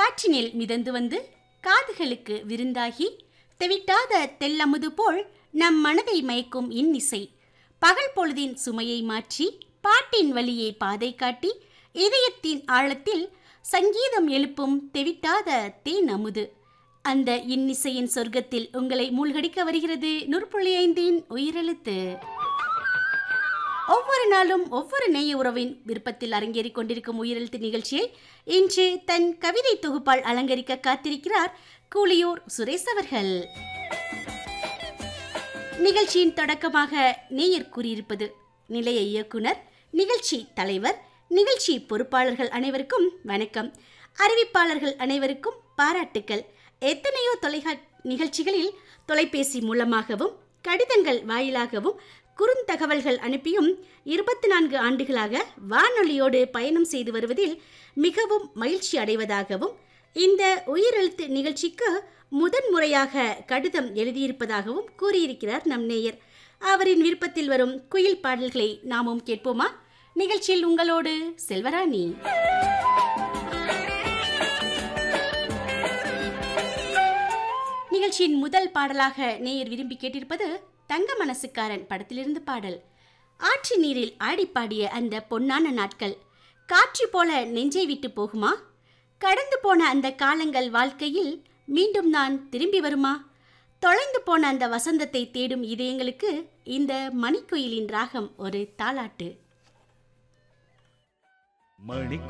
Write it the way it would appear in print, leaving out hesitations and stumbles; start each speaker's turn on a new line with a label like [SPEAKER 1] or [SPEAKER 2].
[SPEAKER 1] காற்றினில் மிதந்து வந்து காதுகளுக்கு விருந்தாகி தெவிட்டாத தெல்லமுது போல் நம் மனதை மயக்கும் இன்னிசை பகல் பொழுதின் சுமையை மாற்றி பாட்டின் வழியே பாதை காட்டி இதயத்தின் ஆழத்தில் சங்கீதம் எழுப்பும் தெவிட்டாத தேன் அமுது. அந்த இன்னிசையின் சொர்க்கத்தில் உங்களை மூழ்கடிக்க வருகிறது 100.5 உயிரெழுத்து. ஒவ்வொரு நாளும் ஒவ்வொரு நேய உறவின் விருப்பத்தில் அரங்கேறிக் கொண்டிருக்கும் உயிரெழுத்து நிகழ்ச்சியை இன்று தன் கவிதை தொகுப்பால் அலங்கரிக்க காத்திருக்கிறார் கூலியூர் சுரேஷ் அவர்கள். நிகழ்ச்சியின் தொடக்கமாக நேயர் கூறியிருப்பது நிலைய இயக்குனர், நிகழ்ச்சி தலைவர், நிகழ்ச்சி பொறுப்பாளர்கள் அனைவருக்கும் வணக்கம். அறிவிப்பாளர்கள் அனைவருக்கும் பாராட்டுக்கள். எத்தனையோ நிகழ்ச்சிகளில் தொலைபேசி மூலமாகவும் கடிதங்கள் வாயிலாகவும் குறுந்தகவல்கள் அனுப்பியும் 24 ஆண்டுகளாக வானொலியோடு பயணம் செய்து வருவதில் மிகவும் மகிழ்ச்சி அடைவதாகவும் இந்த உயிரெழுத்து நிகழ்ச்சிக்கு முதன்முறையாக கடிதம் எழுதியிருப்பதாகவும் கூறியிருக்கிறார் நம் நேயர். அவரின் விருப்பத்தில் வரும் குயில் பாடல்களை நாமும் கேட்போமா? நிகழ்ச்சியில் உங்களோடு செல்வராணி. நிகழ்ச்சியின் முதல் பாடலாக நேயர் விரும்பி கேட்டிருப்பது தங்க மனசுக்காரன் படத்திலிருந்து பாடல். ஆற்று நீரில் ஆடிப்பாடிய அந்த பொன்னான நாட்கள் காற்று போல நெஞ்சை விட்டு போகுமா? கடந்து போன அந்த காலங்கள் வாழ்க்கையில் மீண்டும் நான் திரும்பி வருமா? தொலைந்து போன அந்த வசந்தத்தை தேடும் இதயங்களுக்கு இந்த மணிக்குயிலின் ராகம் ஒரு தாலாட்டு.